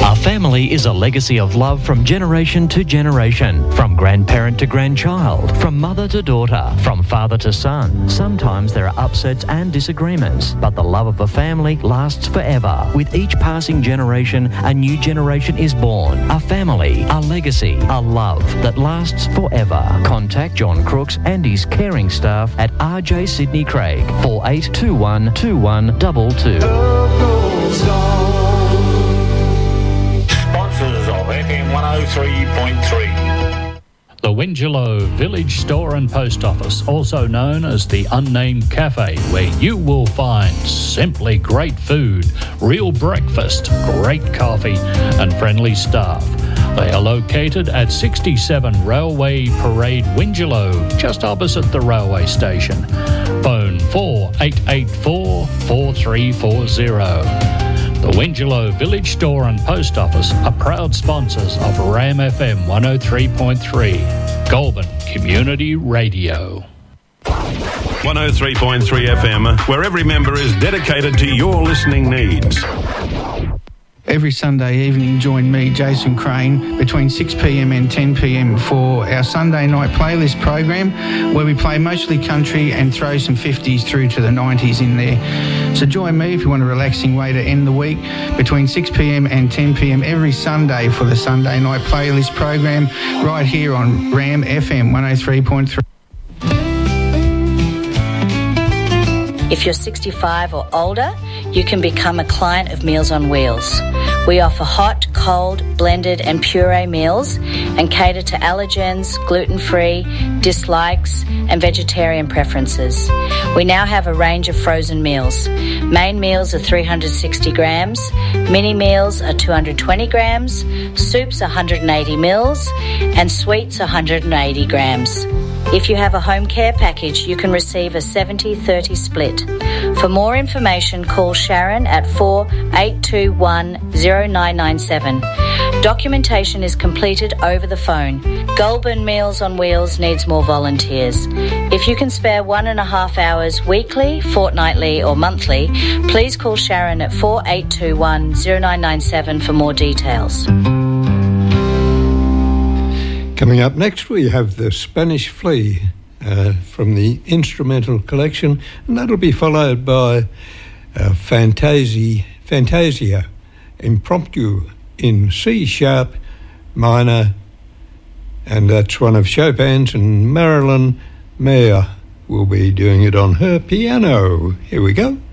A family is a legacy of love from generation to generation, from grandparent to grandchild, from mother to daughter, from father to son. Sometimes there are upsets and disagreements, but the love of a family lasts forever. With each passing generation, a new generation is born. A family, a legacy, a love that lasts forever. Contact John Crooks and his caring staff at RJ Sydney Craig, 4821 2122. FM 103.3. The Wingelow Village Store and Post Office, also known as the Unnamed Cafe, where you will find simply great food, real breakfast, great coffee and friendly staff. They are located at 67 Railway Parade, Wingelow, just opposite the railway station. Phone 4884 4340. The Wingelow Village Store and Post Office are proud sponsors of RAM FM 103.3, Goulburn Community Radio. 103.3 FM, where every member is dedicated to your listening needs. Every Sunday evening, join me, Jason Crane, between 6pm and 10pm for our Sunday night playlist program, where we play mostly country and throw some 50s through to the 90s in there. So join me if you want a relaxing way to end the week, between 6pm and 10pm every Sunday for the Sunday night playlist program, right here on RAM FM 103.3. If you're 65 or older, you can become a client of Meals on Wheels. We offer hot, cold, blended and puree meals and cater to allergens, gluten-free, dislikes and vegetarian preferences. We now have a range of frozen meals. Main meals are 360 grams, mini meals are 220 grams, soups 180 mils and sweets 180 grams. If you have a home care package, you can receive a 70-30 split. For more information, call Sharon at 4821-0997. Documentation is completed over the phone. Goulburn Meals on Wheels needs more volunteers. If you can spare 1.5 hours weekly, fortnightly or monthly, please call Sharon at 4821-0997 for more details. Coming up next, we have the Spanish Flea from the instrumental collection, and that'll be followed by Fantasia Impromptu in C sharp minor, and that's one of Chopin's, and Marilyn Mayer will be doing it on her piano. Here we go.